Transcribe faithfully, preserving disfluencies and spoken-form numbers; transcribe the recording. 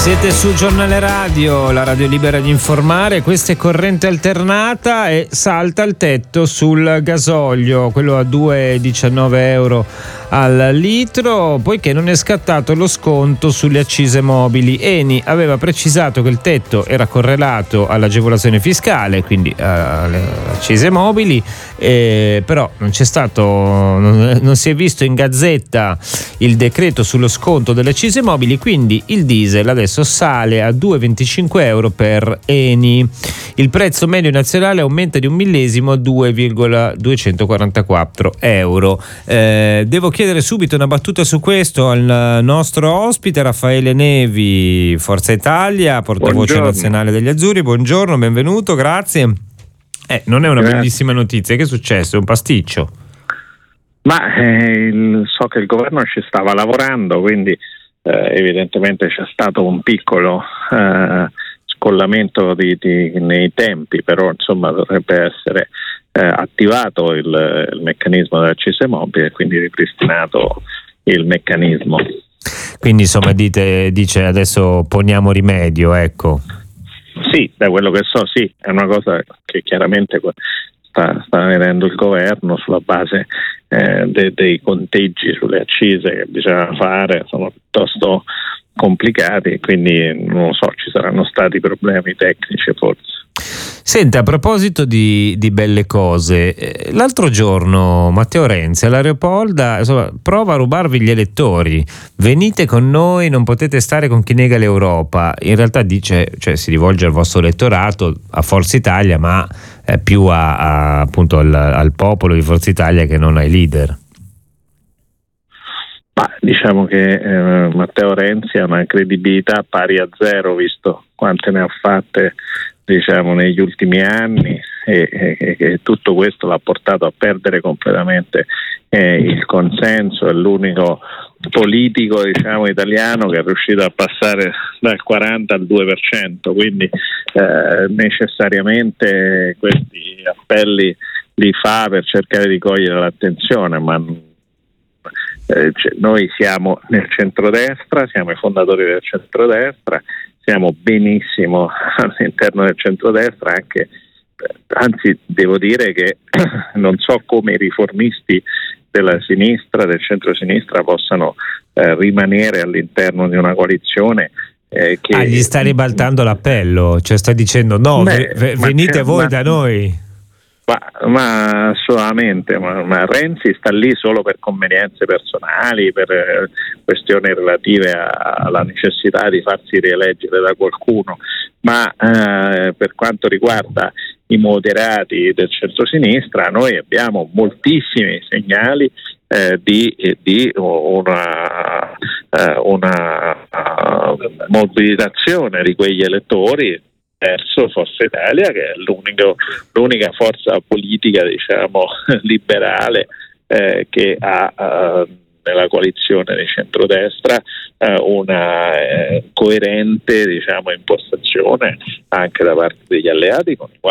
Siete sul Giornale Radio, la radio libera di informare. Questa è corrente alternata e salta il tetto sul gasolio, quello a due virgola diciannove euro al litro, poiché non è scattato lo sconto sulle accise mobili. Eni aveva precisato che il tetto era correlato all'agevolazione fiscale, quindi alle accise mobili, eh, però non c'è stato, non, non si è visto in gazzetta il decreto sullo sconto delle accise mobili, quindi il diesel adesso sale a due virgola venticinque euro per Eni. Il prezzo medio nazionale aumenta di un millesimo a due virgola duecentoquarantaquattro euro. Eh, devo chiedere subito una battuta su questo al nostro ospite Raffaele Nevi, Forza Italia, portavoce Buongiorno. nazionale degli Azzurri. Buongiorno, benvenuto, grazie. Eh, non è una Grazie. bellissima notizia, che è successo? È un pasticcio? Ma eh, il, so che il governo ci stava lavorando, quindi eh, evidentemente c'è stato un piccolo eh, scollamento di, di, nei tempi, però insomma dovrebbe essere eh, attivato il, il meccanismo delle accise mobili e quindi ripristinato il meccanismo. Quindi insomma dite, dice adesso poniamo rimedio, ecco. Sì, da quello che so sì, è una cosa che chiaramente sta, sta vedendo il governo sulla base eh, de, dei conteggi sulle accise che bisogna fare, sono piuttosto complicati, quindi non lo so, ci saranno stati problemi tecnici forse. Senta, a proposito di, di belle cose, eh, l'altro giorno Matteo Renzi all'Areopolda insomma, prova a rubarvi gli elettori, venite con noi, non potete stare con chi nega l'Europa. In realtà dice, cioè si rivolge al vostro elettorato, a Forza Italia, ma eh, più a, a, appunto al, al popolo di Forza Italia che non ai leader. Ma diciamo che eh, Matteo Renzi ha una credibilità pari a zero, visto quante ne ha fatte diciamo negli ultimi anni, e, e, e tutto questo l'ha portato a perdere completamente eh, il consenso. È l'unico politico diciamo italiano che è riuscito a passare dal quaranta al due per cento, quindi eh, necessariamente questi appelli li fa per cercare di cogliere l'attenzione, ma Eh, cioè, noi siamo nel centrodestra, siamo i fondatori del centrodestra, siamo benissimo all'interno del centrodestra, anche, anzi devo dire che non so come i riformisti della sinistra, del centro-sinistra possano eh, rimanere all'interno di una coalizione eh, che... Ah, gli sta ribaltando l'appello, cioè sta dicendo no, Beh, ve, venite voi ma, da noi. Ma, ma assolutamente, ma, ma Renzi sta lì solo per convenienze personali, per eh, questioni relative a, alla necessità di farsi rieleggere da qualcuno, ma eh, per quanto riguarda i moderati del centrosinistra noi abbiamo moltissimi segnali eh, di, di una, eh, una uh, mobilitazione di quegli elettori verso Forza Italia, che è l'unico, l'unica forza politica diciamo liberale eh, che ha eh, nella coalizione di centrodestra eh, una eh, coerente diciamo impostazione anche da parte degli alleati con i quali